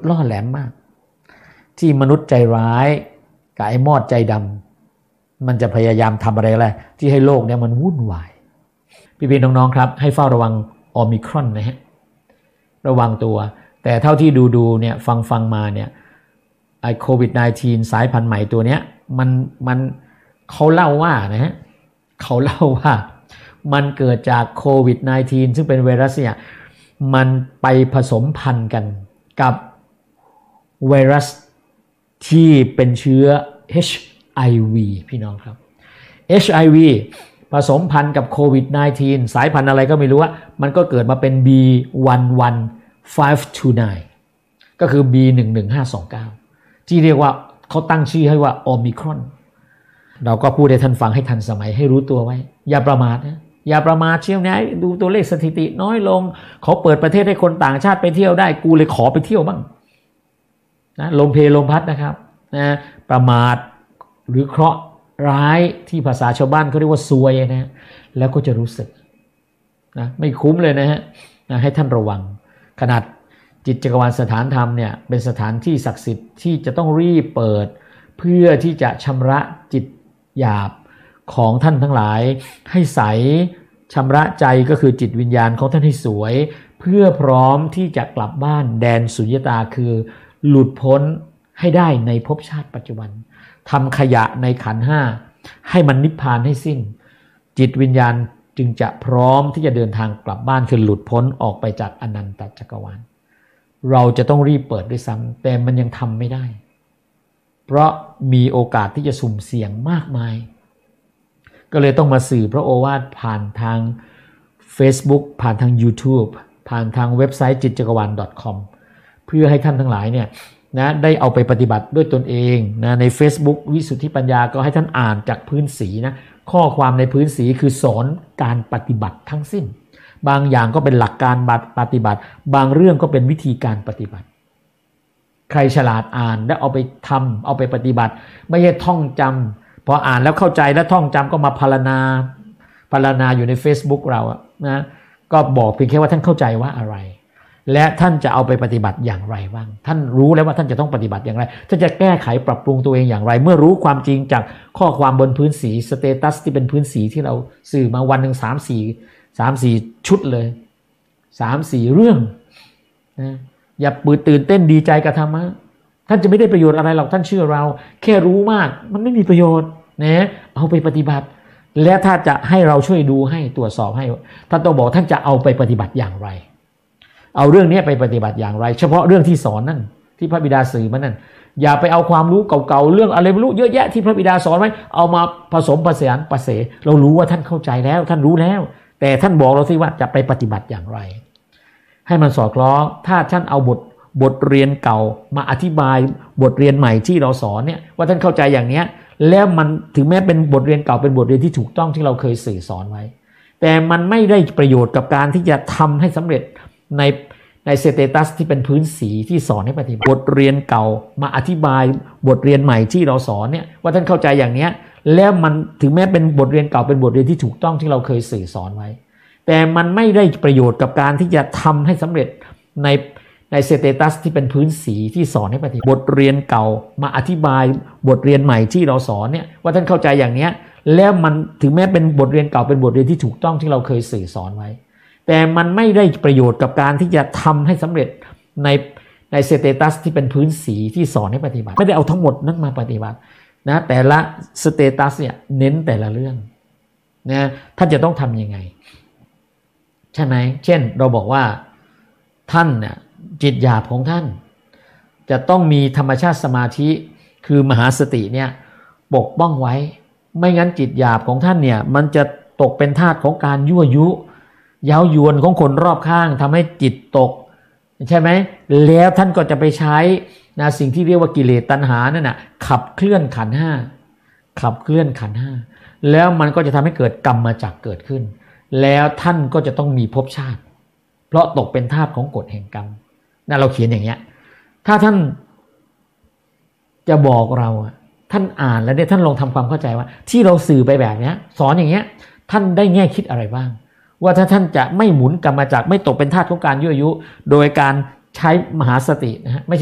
ล่อแหลมมากที่มนุษย์ใจร้ายกับไอ้มอดใจดำมันจะพยายามทำอะไรที่ให้โลกเนี่ยมันวุ่นวายพี่ๆน้องๆครับให้เฝ้าระวังโอมิครอนนะฮะระวังตัวแต่เท่าที่ดูเนี่ยฟังมาเนี่ยไอ้โควิด -19 สายพันธุ์ใหม่ตัวเนี้ยมันเขาเล่าว่านะฮะเขาเล่าว่ามันเกิดจากโควิด -19 ซึ่งเป็นไวรัสเนี่ยมันไปผสมพันธุ์กันกับไวรัสที่เป็นเชื้อ HIV พี่น้องครับ HIV ผสมพันธุ์กับโควิด -19 สายพันธุ์อะไรก็ไม่รู้ว่ามันก็เกิดมาเป็น B11529 ก็คือ B11529 ที่เรียกว่าเขาตั้งชื่อให้ว่าโอมิครอนเราก็พูดให้ท่านฟังให้ทันสมัยให้รู้ตัวไว้อย่าประมาทนะอย่าประมาทเชี่ยวนะดูตัวเลขสถิติน้อยลงเขาเปิดประเทศให้คนต่างชาติไปเที่ยวได้กูเลยขอไปเที่ยวบ้างนะลมเพลมพัดนะครับนะประมาทหรือเคราะห์ร้ายที่ภาษาชาวบ้านเขาเรียกว่าซวยนะแล้วก็จะรู้สึกนะไม่คุ้มเลยนะฮะนะให้ท่านระวังขนาดจิตจักรวาลสถานธรรมเนี่ยเป็นสถานที่ศักดิ์สิทธิ์ที่จะต้องรีบเปิดเพื่อที่จะชำระจิตหยาบของท่านทั้งหลายให้ใสชำระใจก็คือจิตวิญญาณของท่านให้สวยเพื่อพร้อมที่จะกลับบ้านแดนสุญญตาคือหลุดพ้นให้ได้ในภพชาติปัจจุบันทำขยะในขันธ์ห้าให้มันนิพพานให้สิ้นจิตวิญญาณจึงจะพร้อมที่จะเดินทางกลับบ้านคือหลุดพ้นออกไปจากอนันตจักรวาลเราจะต้องรีบเปิดด้วยซ้ำแต่มันยังทำไม่ได้เพราะมีโอกาสที่จะสุ่มเสี่ยงมากมายก็เลยต้องมาสื่อพระโอวาทผ่านทาง Facebook ผ่านทาง YouTube ผ่านทางเว็บไซต์จิตจักรวาล .com เพื่อให้ท่านทั้งหลายเนี่ยนะได้เอาไปปฏิบัติด้วยตนเองนะใน Facebook วิสุทธิปัญญาก็ให้ท่านอ่านจากพื้นสีนะข้อความในพื้นสีคือสอนการปฏิบัติทั้งสิ้นบางอย่างก็เป็นหลักการปฏิบัติบางเรื่องก็เป็นวิธีการปฏิบัติใครฉลาดอ่านแล้วเอาไปทำเอาไปปฏิบัติไม่ใช่ท่องจำพออ่านแล้วเข้าใจแล้วท่องจำก็มาพารณาอยู่ใน Facebook เราอะนะก็บอกเพียงแค่ว่าท่านเข้าใจว่าอะไรและท่านจะเอาไปปฏิบัติอย่างไรบ้างท่านรู้แล้วว่าท่านจะต้องปฏิบัติอย่างไรท่านจะแก้ไขปรับปรุงตัวเองอย่างไรเมื่อรู้ความจริงจากข้อความบนพื้นสีสเตตัสที่เป็นพื้นสีที่เราสื่อมาวันหนึ่ง3-4ชุดเลย3-4เรื่องนะอย่าตื่นเต้นดีใจกับธรรมะท่านจะไม่ได้ประโยชน์อะไรหรอกท่านเชื่อเราแค่รู้มากมันไม่มีประโยชน์นะเอาไปปฏิบัติและถ้าจะให้เราช่วยดูให้ตรวจสอบให้ท่านต้องบอกท่านจะเอาไปปฏิบัติอย่างไรเอาเรื่องนี้ไปปฏิบัติอย่างไรเฉพาะเรื่องที่สอนนั่นที่พระบิดาสื่อมานั่นอย่าไปเอาความรู้เก่าๆเรื่องอะไรไม่รู้เยอะแยะที่พระบิดาสอนไว้เอามาผสมผสานประเสเรารู้ว่าท่านเข้าใจแล้วท่านรู้แล้วแต่ท่านบอกเราสิว่าจะไปปฏิบัติอย่างไรให้มันสอดคล้องถ้าท่านเอาบทเรียนเก่ามาอธิบายบทเรียนใหม่ที่เราสอนเนี่ยว่าท่านเข้าใจอย่างเนี้ยแล้วมันถึงแม้เป็นบทเรียนเก่าเป็นบทเรียนที่ถูกต้องที่เราเคยสื่อสอนไว้แต่มันไม่ได้ประโยชน์กับการที่จะทำให้สำเร็จในสเตตัสที่เป็นพื้นสีที่สอนให้ปฏิบัติบทเรียนเก่ามาอธิบายบทเรียนใหม่ที่เราสอนเนี่ยว่าท่านเข้าใจอย่างเนี้ยแล้วมันถึงแม้เป็นบทเรียนเก่าเป็นบทเรียนที่ถูกต้องที่เราเคยสื่อสอนไว้แต่มันไม่ได้ประโยชน์กับการที่จะทำให้สำเร็จในสเตตัสที่เป็นพื้นสีที่สอนให้ปฏิบัติบทเรียนเก่ามาอธิบายบทเรียนใหม่ที่เราสอนเนี่ยว่าท่านเข้าใจอย่างเนี้ยแล้วมันถึงแม้เป็นบทเรียนเก่าเป็นบทเรียนที่ถูกต้องที่เราเคยสื่อสอนไว้แต่มันไม่ได้ประโยชน์กับการที่จะทำให้สำเร็จในสเตตัสที่เป็นพื้นสีที่สอนให้ปฏิบัติไม่ได้เอาทั้งหมดนั้นมาปฏิบัตินะแต่ละสเตตัสเนี่ยเน้นแต่ละเรื่องนะท่านจะต้องทำยังไงใช่ไหมเช่นเราบอกว่าท่านเนี่ยจิตหยาบของท่านจะต้องมีธรรมชาติสมาธิคือมหาสติเนี่ยปกป้องไว้ไม่งั้นจิตหยาบของท่านเนี่ยมันจะตกเป็นทาสของการยั่วยุเย้ายวนของคนรอบข้างทำให้จิตตกใช่ไหมแล้วท่านก็จะไปใช้นะสิ่งที่เรียกว่ากิเลสตัณหานั่นน่ะขับเคลื่อนขันธ์ห้าแล้วมันก็จะทำให้เกิดกรรมมาจากเกิดขึ้นแล้วท่านก็จะต้องมีภพชาติเพราะตกเป็นทาสของกฎแห่งกรรมนั่นเราเขียนอย่างเงี้ยถ้าท่านจะบอกเราท่านอ่านแล้วเนี่ยท่านลองทำความเข้าใจว่าที่เราสื่อไปแบบเนี้ยสอนอย่างเงี้ยท่านได้แง่คิดอะไรบ้างว่าถ้าท่านจะไม่หมุนกรรมมาจากไม่ตกเป็นทาสของการยั่วยุโดยการใช้มหาสตินะฮะไม่